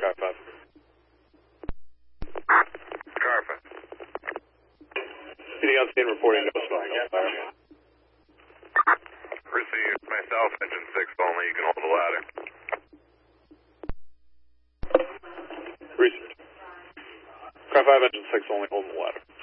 Car 5. Car 5. Anything on scene reporting no smoke, no fire. Received. Myself, engine 6 only. You can hold the ladder. Received. Car 5, engine 6 only, hold the ladder.